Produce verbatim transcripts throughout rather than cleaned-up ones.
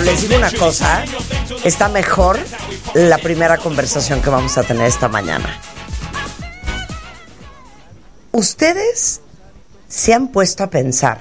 les digo una cosa, está mejor la primera conversación que vamos a tener esta mañana. Ustedes se han puesto a pensar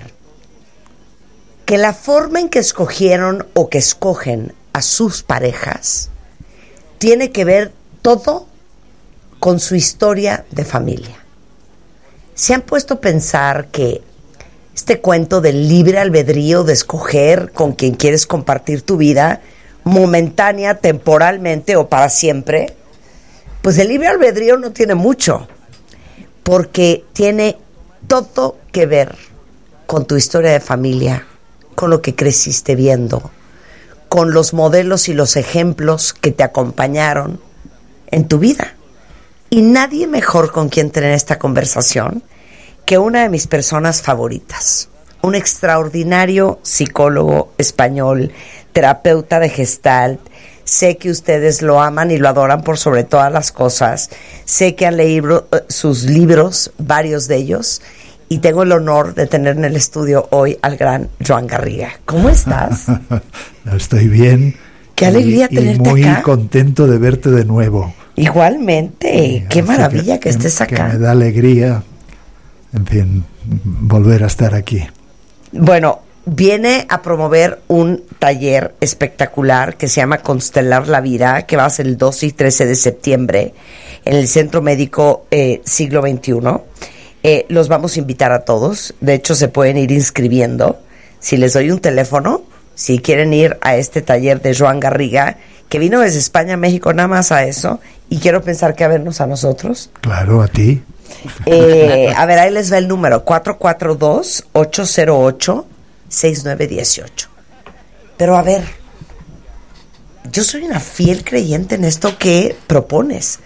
que la forma en que escogieron o que escogen a sus parejas tiene que ver todo con su historia de familia. Se han puesto a pensar que este cuento del libre albedrío de escoger con quien quieres compartir tu vida, momentánea, temporalmente o para siempre, pues el libre albedrío no tiene mucho, porque tiene todo que ver con tu historia de familia, con lo que creciste viendo, con los modelos y los ejemplos que te acompañaron en tu vida. Y nadie mejor con quien tener esta conversación que una de mis personas favoritas, un extraordinario psicólogo español, terapeuta de Gestalt. Sé que ustedes lo aman y lo adoran por sobre todas las cosas. Sé que han leído uh, sus libros, varios de ellos, y tengo el honor de tener en el estudio hoy al gran Joan Garriga. ¿Cómo estás? Estoy bien. Qué alegría y, tenerte y muy acá. contento de verte de nuevo. Igualmente, Sí, qué maravilla que, que estés acá. Que me da alegría, en fin, volver a estar aquí. Bueno, viene a promover un taller espectacular que se llama Constelar la Vida, que va a ser el doce y trece de septiembre en el Centro Médico eh, Siglo veintiuno. Eh, los vamos a invitar a todos. De hecho, se pueden ir inscribiendo. Si les doy un teléfono, si quieren ir a este taller de Joan Garriga, que vino desde España a México nada más a eso, y quiero pensar que a vernos a nosotros. Claro, a ti. Eh, a ver, ahí les va el número, cuatro cuatro dos, ocho cero ocho, seis nueve uno ocho. Pero a ver, yo soy una fiel creyente en esto que propones,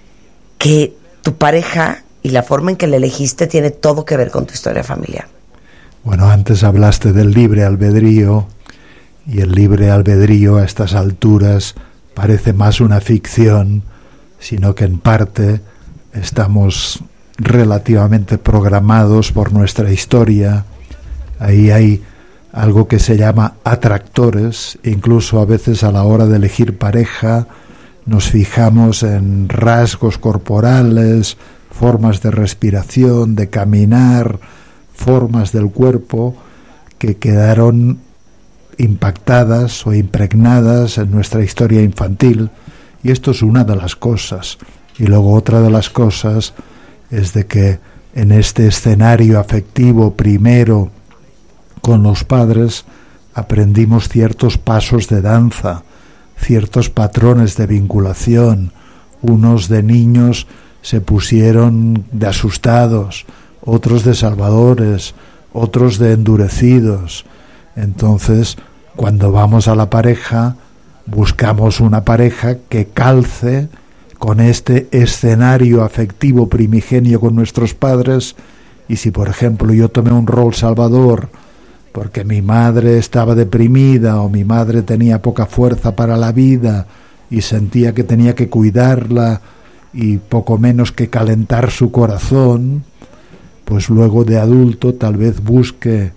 que tu pareja y la forma en que la elegiste tiene todo que ver con tu historia familiar. Bueno, antes hablaste del libre albedrío, y el libre albedrío a estas alturas parece más una ficción, sino que en parte estamos relativamente programados por nuestra historia. Ahí hay algo que se llama atractores, incluso a veces a la hora de elegir pareja nos fijamos en rasgos corporales, formas de respiración, de caminar, formas del cuerpo que quedaron impactadas o impregnadas en nuestra historia infantil, y esto es una de las cosas. Y luego otra de las cosas es de que en este escenario afectivo primero con los padres aprendimos ciertos pasos de danza, ciertos patrones de vinculación. Unos de niños se pusieron de asustados, otros de salvadores, otros de endurecidos. Entonces, cuando vamos a la pareja, buscamos una pareja que calce con este escenario afectivo primigenio con nuestros padres. Y si, por ejemplo, yo tomé un rol salvador porque mi madre estaba deprimida o mi madre tenía poca fuerza para la vida y sentía que tenía que cuidarla y poco menos que calentar su corazón, pues luego de adulto tal vez busque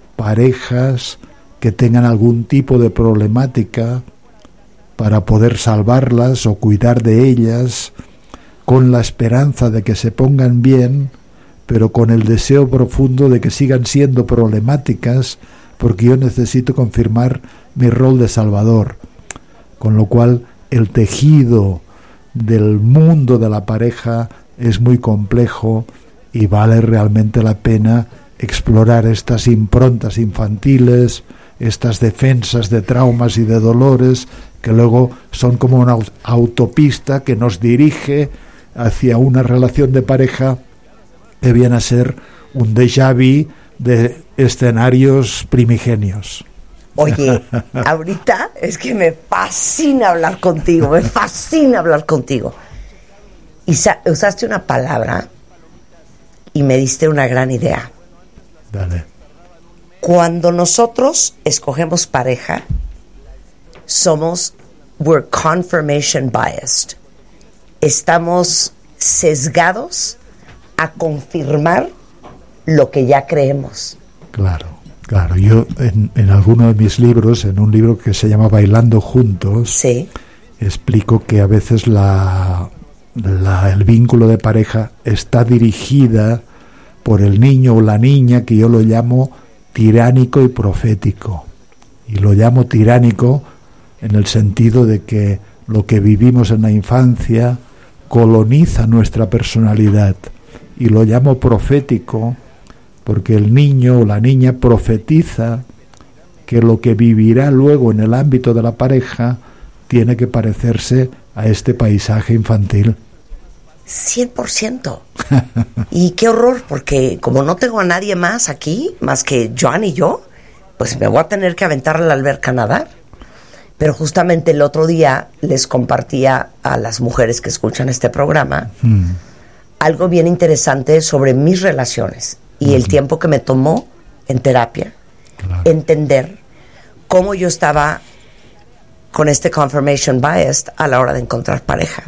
parejas que tengan algún tipo de problemática para poder salvarlas o cuidar de ellas, con la esperanza de que se pongan bien, pero con el deseo profundo de que sigan siendo problemáticas, porque yo necesito confirmar mi rol de salvador. Con lo cual el tejido del mundo de la pareja es muy complejo y vale realmente la pena explorar estas improntas infantiles, estas defensas de traumas y de dolores, que luego son como una autopista que nos dirige hacia una relación de pareja que viene a ser un déjà vu de escenarios primigenios. Oye, ahorita es que me fascina hablar contigo, me fascina hablar contigo. Y usaste una palabra y me diste una gran idea. Dale. Cuando nosotros escogemos pareja, somos, we're confirmation biased. Estamos sesgados a confirmar lo que ya creemos. Claro. Claro, yo en, en alguno de mis libros, en un libro que se llama Bailando Juntos, sí, explico que a veces la, la, el vínculo de pareja está dirigida por el niño o la niña, que yo lo llamo tiránico y profético. Y lo llamo tiránico en el sentido de que lo que vivimos en la infancia coloniza nuestra personalidad. Y lo llamo profético porque el niño o la niña profetiza que lo que vivirá luego en el ámbito de la pareja tiene que parecerse a este paisaje infantil. cien por ciento. Y qué horror, porque como no tengo a nadie más aquí, más que Joan y yo, pues me voy a tener que aventar a la alberca a nadar. Pero justamente el otro día les compartía a las mujeres que escuchan este programa mm. algo bien interesante sobre mis relaciones y mm. el tiempo que me tomó en terapia, claro. entender cómo yo estaba con este confirmation bias a la hora de encontrar pareja.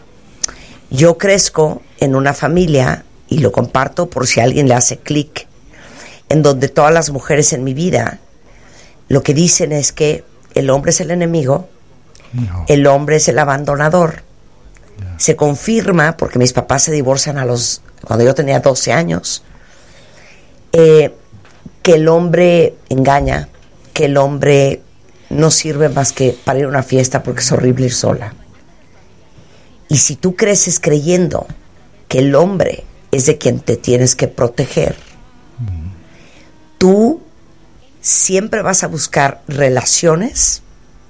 Yo crezco en una familia, y lo comparto por si a alguien le hace clic, en donde todas las mujeres en mi vida lo que dicen es que el hombre es el enemigo, no. el hombre es el abandonador. Yeah. Se confirma, porque mis papás se divorcian a los cuando yo tenía doce años, eh, que el hombre engaña, que el hombre no sirve más que para ir a una fiesta porque es horrible ir sola. Y si tú creces creyendo que el hombre es de quien te tienes que proteger, mm. tú siempre vas a buscar relaciones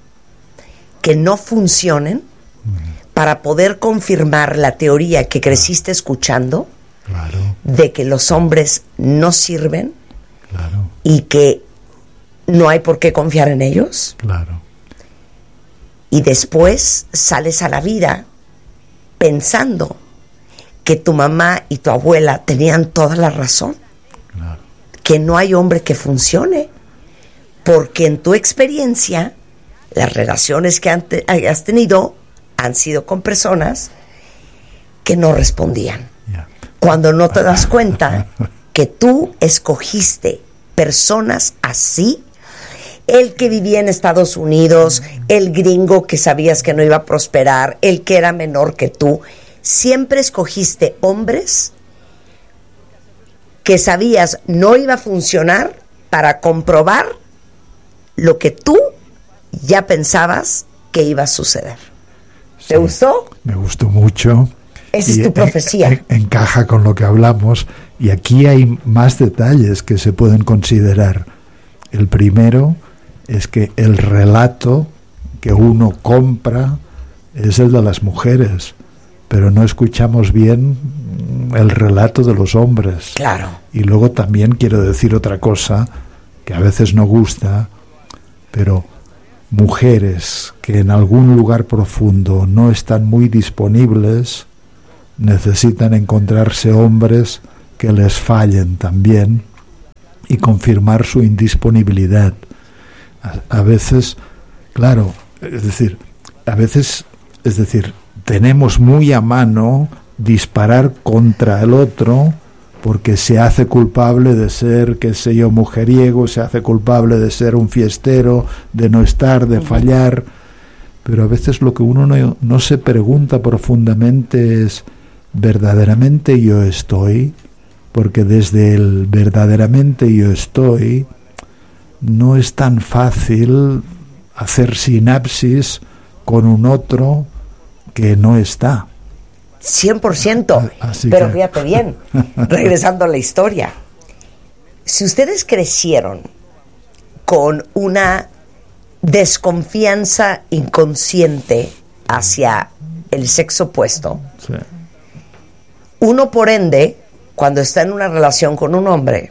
que no funcionen mm. para poder confirmar la teoría que creciste escuchando, claro. de que los hombres no sirven, claro. y que no hay por qué confiar en ellos. Claro. Y después sales a la vida pensando que tu mamá y tu abuela tenían toda la razón, claro. que no hay hombre que funcione, porque en tu experiencia las relaciones que ante, hayas tenido han sido con personas que no respondían, yeah. cuando no te das cuenta que tú escogiste personas así. El que vivía en Estados Unidos, el gringo que sabías que no iba a prosperar, el que era menor que tú, siempre escogiste hombres que sabías no iba a funcionar para comprobar lo que tú ya pensabas que iba a suceder. ¿Te sí, gustó? Me gustó mucho. Esa es tu profecía. En, en, encaja con lo que hablamos, y aquí hay más detalles que se pueden considerar. El primero es que el relato que uno compra es el de las mujeres, pero no escuchamos bien el relato de los hombres. Claro. Y luego también quiero decir otra cosa que a veces no gusta, pero mujeres que en algún lugar profundo no están muy disponibles necesitan encontrarse hombres que les fallen también y confirmar su indisponibilidad. A, a veces, claro, es decir, a veces, es decir, tenemos muy a mano disparar contra el otro porque se hace culpable de ser, qué sé yo, mujeriego, se hace culpable de ser un fiestero, de no estar, de fallar, pero a veces lo que uno no, no se pregunta profundamente es, ¿verdaderamente yo estoy? Porque desde el verdaderamente yo estoy no es tan fácil hacer sinapsis con un otro que no está. cien por ciento. Así pero que... fíjate bien, regresando a la historia. Si ustedes crecieron con una desconfianza inconsciente hacia el sexo opuesto, sí. uno por ende, cuando está en una relación con un hombre,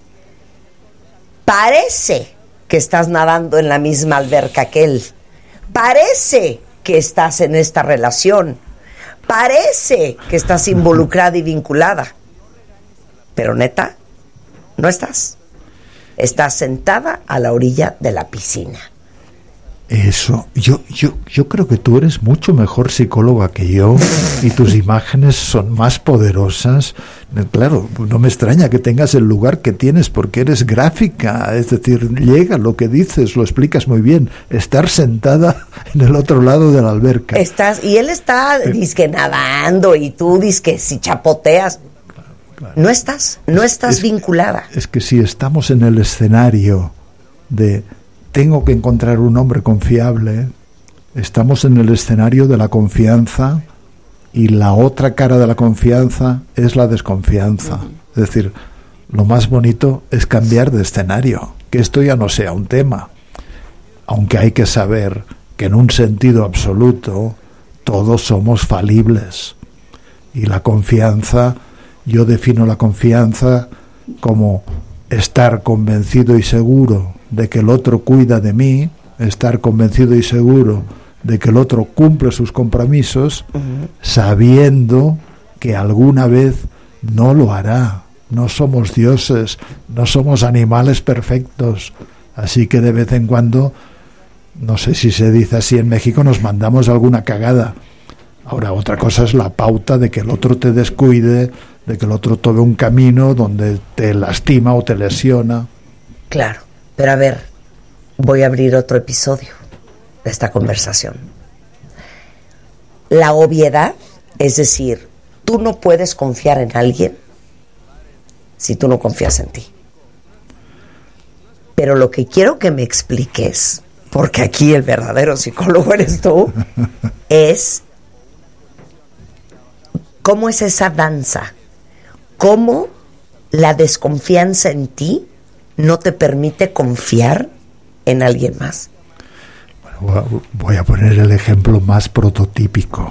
parece que estás nadando en la misma alberca que él. Parece que estás en esta relación. Parece que estás involucrada y vinculada. Pero neta, no estás. Estás sentada a la orilla de la piscina. Eso, yo, yo, yo creo que tú eres mucho mejor psicóloga que yo y tus imágenes son más poderosas. Claro, no me extraña que tengas el lugar que tienes porque eres gráfica, es decir, llega lo que dices, lo explicas muy bien. Estar sentada en el otro lado de la alberca. Estás, y él está eh, disque nadando y tú disque si chapoteas. Claro, claro. No estás, no es, estás es, vinculada. Es que si estamos en el escenario de tengo que encontrar un hombre confiable, estamos en el escenario de la confianza y la otra cara de la confianza es la desconfianza. Uh-huh. Es decir, lo más bonito es cambiar de escenario, que esto ya no sea un tema, aunque hay que saber que en un sentido absoluto todos somos falibles y la confianza, yo defino la confianza como estar convencido y seguro de que el otro cuida de mí, estar convencido y seguro de que el otro cumple sus compromisos, uh-huh. sabiendo que alguna vez no lo hará. No somos dioses, no somos animales perfectos, así que de vez en cuando, no sé si se dice así en México, nos mandamos alguna cagada. Ahora, otra cosa es la pauta de que el otro te descuide, de que el otro tome un camino donde te lastima o te lesiona. Claro. Pero a ver, voy a abrir otro episodio de esta conversación. La obviedad, es decir, tú no puedes confiar en alguien si tú no confías en ti. Pero lo que quiero que me expliques, porque aquí el verdadero psicólogo eres tú, es cómo es esa danza, cómo la desconfianza en ti no te permite confiar en alguien más. Bueno, voy a poner el ejemplo más prototípico.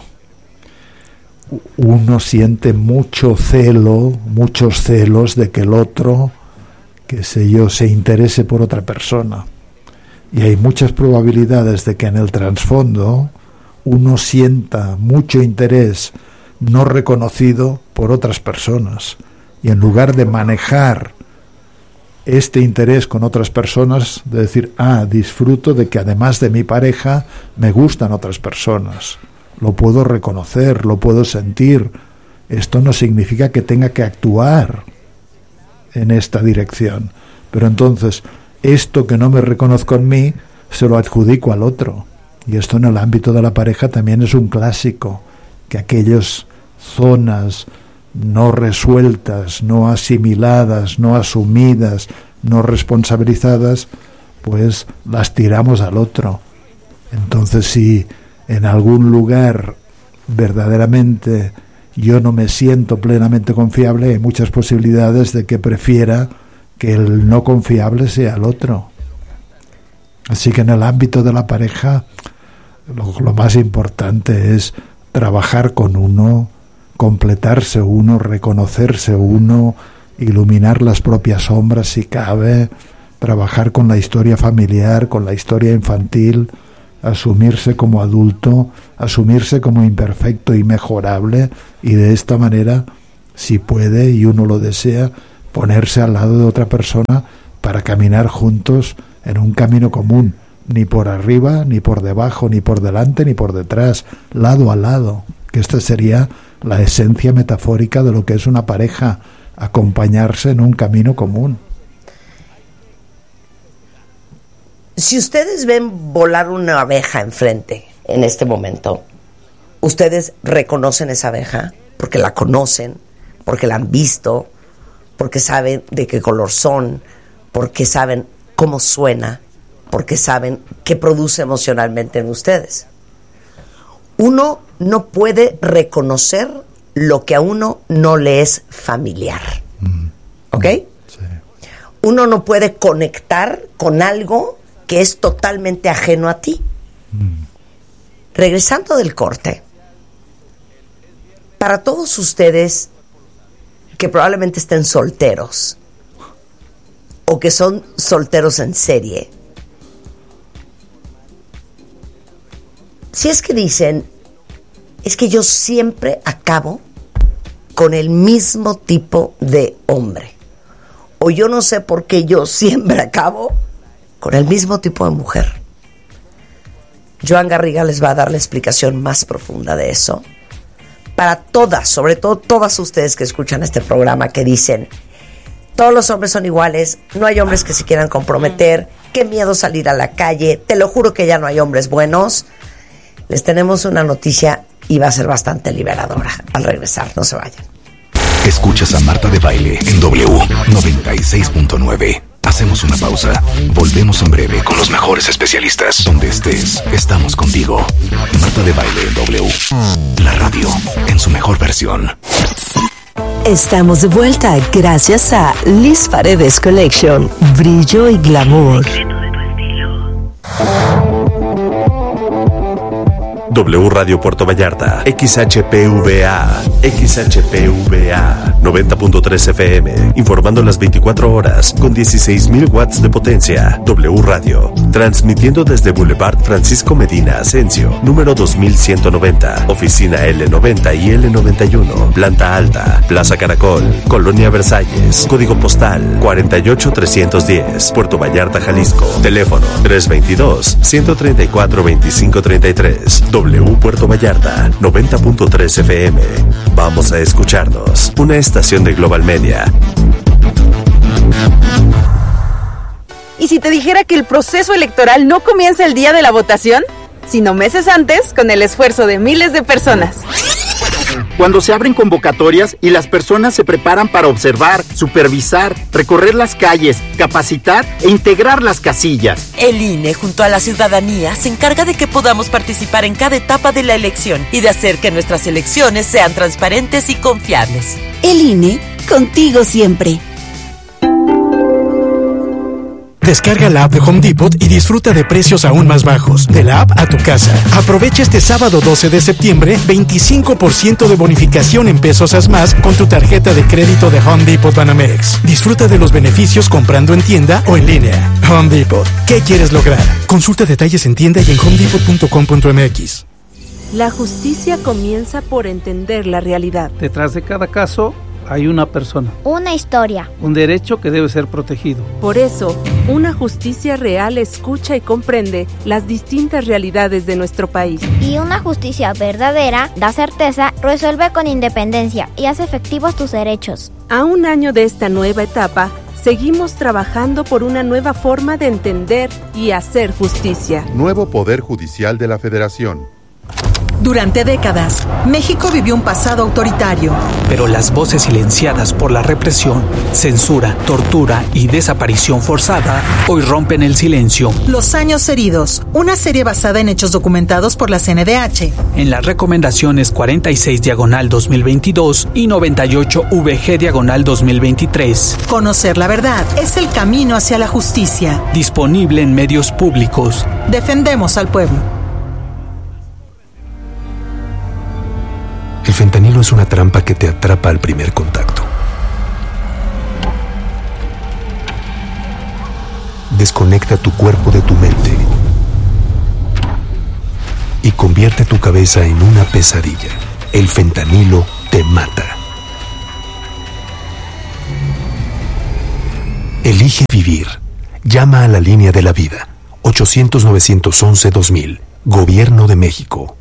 Uno siente mucho celo, muchos celos de que el otro, qué sé yo, se interese por otra persona. Y hay muchas probabilidades de que en el trasfondo uno sienta mucho interés no reconocido por otras personas. Y en lugar de manejar este interés con otras personas, de decir, ah, disfruto de que además de mi pareja me gustan otras personas, lo puedo reconocer, lo puedo sentir, esto no significa que tenga que actuar en esta dirección, pero entonces esto que no me reconozco en mí se lo adjudico al otro, y esto en el ámbito de la pareja también es un clásico, que aquellas zonas no resueltas, no asimiladas, no asumidas, no responsabilizadas, pues las tiramos al otro. Entonces, si en algún lugar verdaderamente yo no me siento plenamente confiable, hay muchas posibilidades de que prefiera que el no confiable sea el otro. Así que en el ámbito de la pareja, lo, lo más importante es trabajar con uno, completarse uno, reconocerse uno, iluminar las propias sombras si cabe, trabajar con la historia familiar, con la historia infantil, asumirse como adulto, asumirse como imperfecto y mejorable, y de esta manera, si puede y uno lo desea, ponerse al lado de otra persona para caminar juntos en un camino común, ni por arriba, ni por debajo, ni por delante, ni por detrás, lado a lado, que esta sería la esencia metafórica de lo que es una pareja, acompañarse en un camino común. Si ustedes ven volar una abeja enfrente en este momento, ¿ustedes reconocen esa abeja? Porque la conocen, porque la han visto, porque saben de qué color son, porque saben cómo suena, porque saben qué produce emocionalmente en ustedes. Uno no puede reconocer lo que a uno no le es familiar. Mm. ¿Ok? Sí. Uno no puede conectar con algo que es totalmente ajeno a ti. Mm. Regresando del corte, para todos ustedes que probablemente estén solteros o que son solteros en serie, si es que dicen, es que yo siempre acabo con el mismo tipo de hombre, o yo no sé por qué yo siempre acabo con el mismo tipo de mujer, Joan Garriga les va a dar la explicación más profunda de eso. Para todas, sobre todo todas ustedes que escuchan este programa, que dicen, todos los hombres son iguales, no hay hombres que se quieran comprometer, qué miedo salir a la calle, te lo juro que ya no hay hombres buenos. Les tenemos una noticia y va a ser bastante liberadora al regresar, no se vayan. Escuchas a Marta de Baile en W noventa y seis punto nueve. Hacemos una pausa. Volvemos en breve con los mejores especialistas. Donde estés, estamos contigo. Marta de Baile en W. La radio en su mejor versión. Estamos de vuelta gracias a Liz Paredes Collection. Brillo y glamour. W Radio Puerto Vallarta, X H P V A, X H P V A, noventa punto tres F M, informando las veinticuatro horas con dieciséis mil watts de potencia. W Radio, transmitiendo desde Boulevard Francisco Medina Asensio, número dos mil ciento noventa, oficina L noventa y L noventa y uno, planta alta, Plaza Caracol, Colonia Versalles, código postal cuarenta y ocho trescientos diez, Puerto Vallarta, Jalisco, teléfono tres veintidós, ciento treinta y cuatro, veinticinco treinta y tres. W Puerto Vallarta, noventa punto tres F M. Vamos a escucharnos. Una estación de Global Media. ¿Y si te dijera que el proceso electoral no comienza el día de la votación, sino meses antes, con el esfuerzo de miles de personas? Cuando se abren convocatorias y las personas se preparan para observar, supervisar, recorrer las calles, capacitar e integrar las casillas. El I N E, junto a la ciudadanía, se encarga de que podamos participar en cada etapa de la elección y de hacer que nuestras elecciones sean transparentes y confiables. El I N E, contigo siempre. Descarga la app de Home Depot y disfruta de precios aún más bajos. De la app a tu casa. Aprovecha este sábado doce de septiembre veinticinco por ciento de bonificación en pesos as más con tu tarjeta de crédito de Home Depot Banamex. Disfruta de los beneficios comprando en tienda o en línea. Home Depot. ¿Qué quieres lograr? Consulta detalles en tienda y en home depot punto com punto m x. La justicia comienza por entender la realidad. Detrás de cada caso hay una persona. Una historia. Un derecho que debe ser protegido. Por eso, una justicia real escucha y comprende las distintas realidades de nuestro país. Y una justicia verdadera da certeza, resuelve con independencia y hace efectivos tus derechos. A un año de esta nueva etapa, seguimos trabajando por una nueva forma de entender y hacer justicia. Nuevo Poder Judicial de la Federación. Durante décadas, México vivió un pasado autoritario. Pero las voces silenciadas por la represión, censura, tortura y desaparición forzada hoy rompen el silencio. Los años heridos, una serie basada en hechos documentados por la C N D H. En las recomendaciones cuarenta y seis diagonal dos mil veintidós y noventa y ocho V G diagonal dos mil veintitrés. Conocer la verdad es el camino hacia la justicia. Disponible en medios públicos. Defendemos al pueblo. El fentanilo es una trampa que te atrapa al primer contacto. Desconecta tu cuerpo de tu mente y convierte tu cabeza en una pesadilla. El fentanilo te mata. Elige vivir. Llama a la línea de la vida. ochocientos, novecientos once, dos mil. Gobierno de México.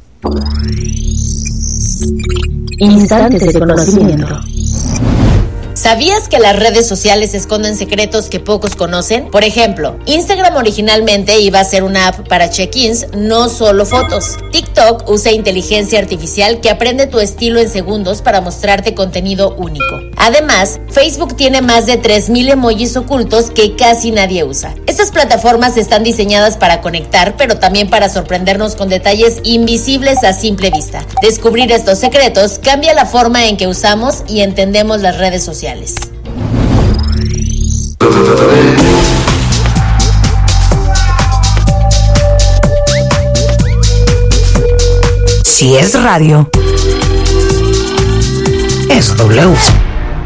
Instantes de conocimiento. ¿Sabías que las redes sociales esconden secretos que pocos conocen? Por ejemplo, Instagram originalmente iba a ser una app para check-ins, no solo fotos. TikTok usa inteligencia artificial que aprende tu estilo en segundos para mostrarte contenido único. Además, Facebook tiene más de tres mil emojis ocultos que casi nadie usa. Estas plataformas están diseñadas para conectar, pero también para sorprendernos con detalles invisibles a simple vista. Descubrir estos secretos cambia la forma en que usamos y entendemos las redes sociales. Si es radio, es W.